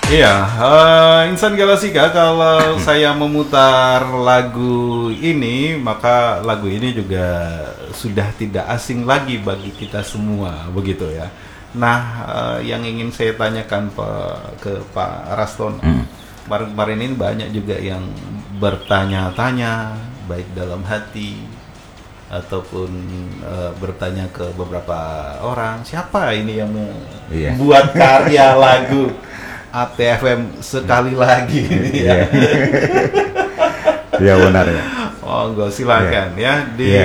Iya, Insan Galasika, kalau saya memutar lagu ini, maka lagu ini juga sudah tidak asing lagi bagi kita semua, begitu ya. Nah, yang ingin saya tanyakan ke Pak Raston, kemarin-kemarin ini banyak juga yang bertanya-tanya, baik dalam hati ataupun bertanya ke beberapa orang, siapa ini yang membuat karya lagu ATFM sekali lagi ya. Iya benar ya. Oh, enggak, silakan ya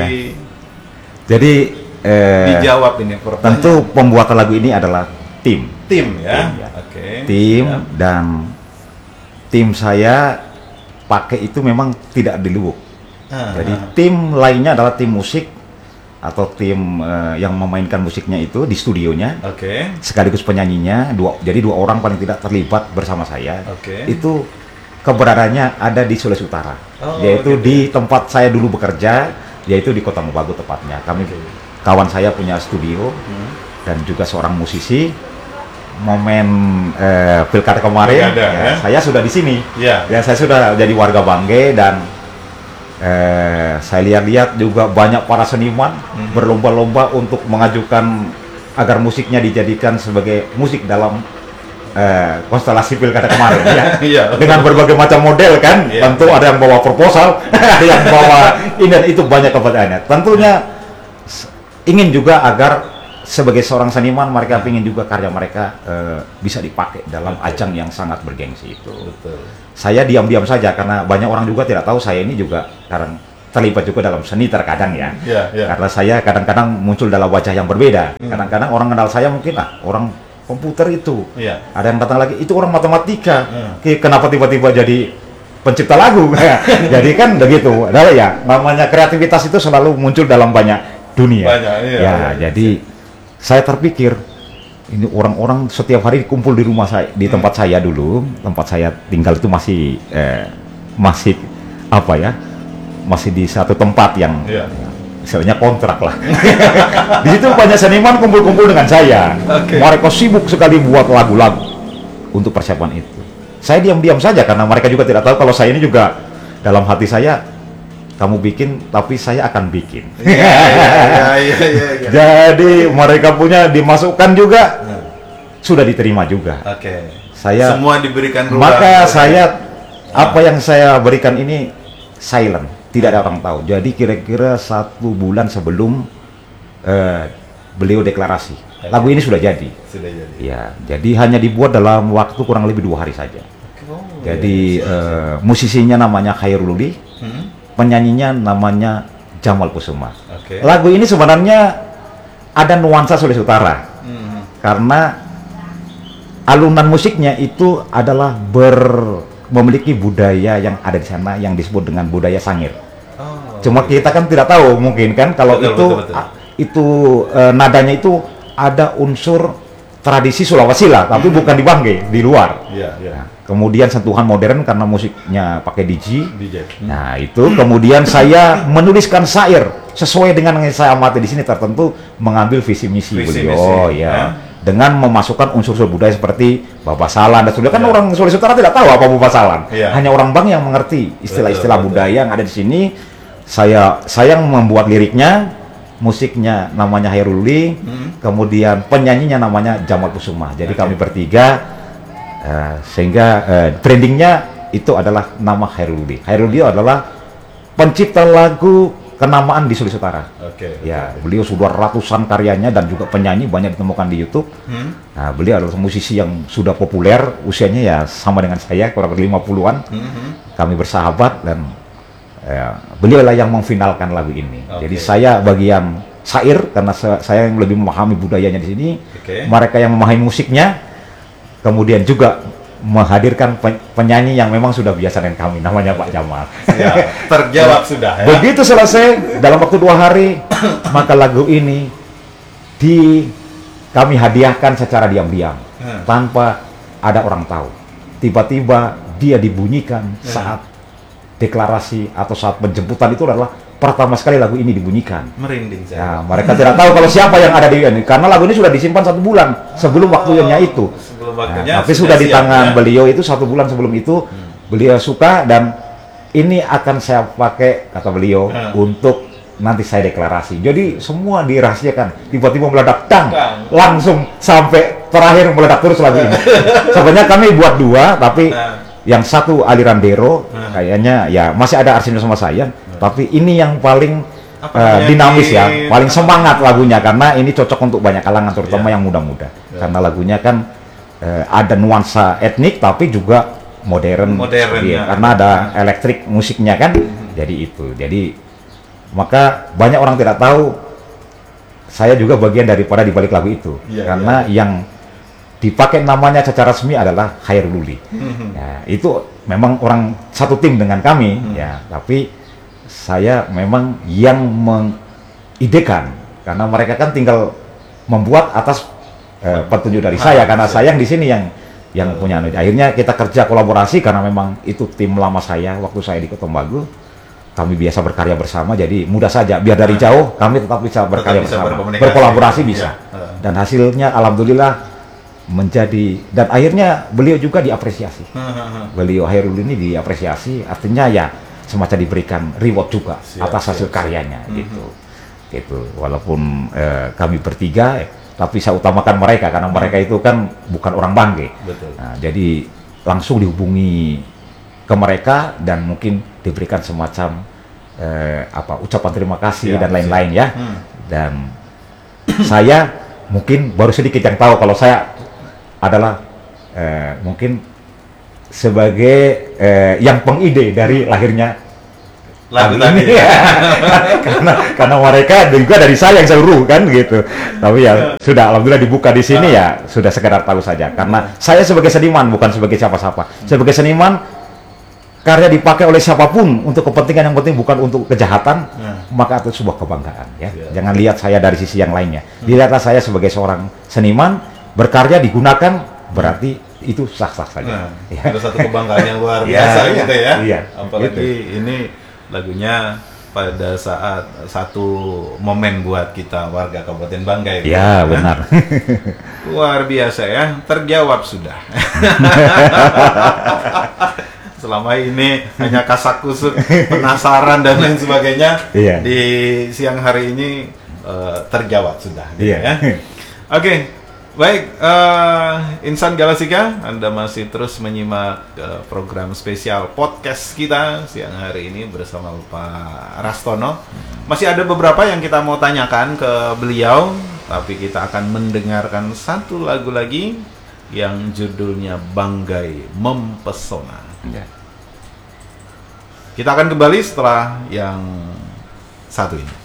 Jadi dijawab ini pertanyaan. Tentu pembuatan lagu ini adalah tim ya. ya. Oke. Tim ya. Dan tim saya pakai itu memang tidak di Lubuk. Jadi tim lainnya adalah tim musik atau tim yang memainkan musiknya itu di studionya, sekaligus penyanyinya, jadi dua orang paling tidak terlibat bersama saya. Itu keberadaannya ada di Sulawesi Utara, yaitu di tempat saya dulu bekerja, yaitu di Kota Mobagu tepatnya. Kawan saya punya studio dan juga seorang musisi. Momen pilkada kemarin, saya sudah di sini. Ya, saya sudah jadi warga Bangge dan saya lihat-lihat juga banyak para seniman berlomba-lomba untuk mengajukan agar musiknya dijadikan sebagai musik dalam konstelasi pilkada kemarin ya. Dengan berbagai macam model kan. Tentu ada yang bawa proposal, ada yang bawa ini dan itu, banyak keberadaannya. Tentunya ingin juga agar sebagai seorang seniman mereka ingin juga karya mereka bisa dipakai dalam ajang yang sangat bergengsi itu. Saya diam-diam saja karena banyak orang juga tidak tahu saya ini juga kadang terlibat juga dalam seni terkadang ya. Karena saya kadang-kadang muncul dalam wajah yang berbeda. Kadang-kadang orang kenal saya mungkin orang komputer itu. Ada yang datang lagi itu orang matematika. Kenapa tiba-tiba jadi pencipta lagu? Jadi kan begitu. Adalah ya, namanya kreativitas itu selalu muncul dalam banyak dunia. Jadi saya terpikir ini orang-orang setiap hari kumpul di rumah saya, di tempat saya dulu, tempat saya tinggal itu masih apa ya, masih di satu tempat yang istilahnya kontrak lah. Di situ banyak seniman kumpul-kumpul dengan saya. Mereka sibuk sekali buat lagu-lagu untuk persiapan itu. Saya diam-diam saja karena mereka juga tidak tahu kalau saya ini juga dalam hati saya, kamu bikin, tapi saya akan bikin. Jadi mereka punya dimasukkan juga, sudah diterima juga. Saya semua diberikan ruang. Maka saya apa yang saya berikan ini silent, tidak ada orang tahu. Jadi kira-kira 1 bulan sebelum beliau deklarasi, lagu ini sudah jadi. Ya, jadi hanya dibuat dalam waktu kurang lebih 2 hari saja. Jadi musisinya namanya Khairuludi. Penyanyinya namanya Jamal Kusuma. Lagu ini sebenarnya ada nuansa Sulawesi Utara karena alunan musiknya itu adalah memiliki budaya yang ada di sana yang disebut dengan budaya Sangir. Cuma kita kan tidak tahu mungkin kan kalau itu nadanya itu ada unsur tradisi Sulawesi lah, tapi bukan di Bangge, di luar. Nah, kemudian sentuhan modern karena musiknya pakai DJ. Nah itu kemudian saya menuliskan syair sesuai dengan yang saya amati di sini, tertentu mengambil visi misi beliau dengan memasukkan unsur-unsur budaya seperti babasalan dan sudah kan orang Sulawesi Utara tidak tahu apa babasalan. Hanya orang Bang yang mengerti istilah-istilah budaya yang ada di sini. Saya yang membuat liriknya. Musiknya namanya Khairuludi, kemudian penyanyinya namanya Jamal Kusuma. Jadi kami bertiga, sehingga trendingnya itu adalah nama Khairuludi. Khairuludi adalah pencipta lagu kenamaan di Sulawesi Utara. Beliau sudah ratusan karyanya dan juga penyanyi banyak ditemukan di YouTube. Nah, beliau adalah musisi yang sudah populer, usianya ya sama dengan saya, kurang lebih 50-an. Kami bersahabat dan beliau lah yang memfinalkan lagu ini. Jadi saya bagian syair karena saya yang lebih memahami budayanya di sini. Mereka yang memahami musiknya, kemudian juga menghadirkan penyanyi yang memang sudah biasa dengan kami, namanya Pak Jamal. Terjawab sudah ya. Begitu selesai dalam waktu 2 hari, maka lagu ini kami hadiahkan secara diam-diam tanpa ada orang tahu. Tiba-tiba dia dibunyikan saat deklarasi atau saat penjemputan, itu adalah pertama sekali lagu ini dibunyikan. Merinding saya. Mereka tidak tahu kalau siapa yang ada di ini karena lagu ini sudah disimpan 1 bulan sebelum waktunya itu. makanya tapi sudah di siap, tangan ya. beliau itu 1 bulan sebelum itu beliau suka dan ini akan saya pakai kata beliau untuk nanti saya deklarasi. Jadi semua dirahasiakan. Tiba-tiba meledak dang, langsung sampai terakhir meledak terus lagu ini. Sebenarnya kami buat 2 tapi yang satu aliran Dero kayaknya ya masih ada Arsenio sama saya, tapi ini yang paling dinamis ya, paling semangat lagunya karena ini cocok untuk banyak kalangan terutama yang muda-muda. Karena lagunya kan ada nuansa etnik tapi juga modern ya. Karena ada elektrik musiknya kan. Jadi itu. Jadi maka banyak orang tidak tahu saya juga bagian daripada dibalik lagu itu. Karena yang dipakai namanya secara resmi adalah Khairul Uli. Ya, itu memang orang satu tim dengan kami ya, tapi saya memang yang mengidekan karena mereka kan tinggal membuat atas petunjuk dari saya karena saya yang di sini yang punya. Akhirnya kita kerja kolaborasi karena memang itu tim lama saya waktu saya di Ketombagu. Kami biasa berkarya bersama, jadi mudah saja. Biar dari jauh kami tetap bisa berkarya bersama, berkolaborasi bisa. Dan hasilnya alhamdulillah menjadi, dan akhirnya beliau juga diapresiasi. Beliau Khairul ini diapresiasi, artinya ya semacam diberikan reward juga atas hasil karyanya gitu. Walaupun kami bertiga, tapi saya utamakan mereka karena mereka itu kan bukan orang Bangke. Nah, jadi langsung dihubungi ke mereka dan mungkin diberikan semacam ucapan terima kasih dan lain-lain ya. Dan saya mungkin baru sedikit yang tahu kalau saya adalah mungkin sebagai yang pengide dari lahirnya lagu ini ya. karena mereka juga dari saya yang seluruh kan gitu. Tapi ya sudah alhamdulillah dibuka di sini ya sudah sekedar tahu saja. Karena saya sebagai seniman bukan sebagai siapa-siapa. Sebagai seniman karya dipakai oleh siapapun untuk kepentingan yang penting bukan untuk kejahatan, maka itu sebuah kebanggaan ya. Jangan lihat saya dari sisi yang lainnya. Dilihatlah saya sebagai seorang seniman berkarya digunakan berarti itu sah-sah saja. Itu satu kebanggaan yang luar biasa gitu ya. Apalagi ini lagunya pada saat satu momen buat kita warga Kabupaten Banggai. Ya, benar. Luar biasa ya, terjawab sudah. Selama ini hanya kasak-kusuk, penasaran dan lain sebagainya. Di siang hari ini terjawab sudah. Gitu ya. Oke, baik. Insan Galasika, Anda masih terus menyimak program spesial podcast kita siang hari ini bersama Pak Rastono. Masih ada beberapa yang kita mau tanyakan ke beliau, tapi kita akan mendengarkan satu lagu lagi yang judulnya Banggai Mempesona. Kita akan kembali setelah yang satu ini.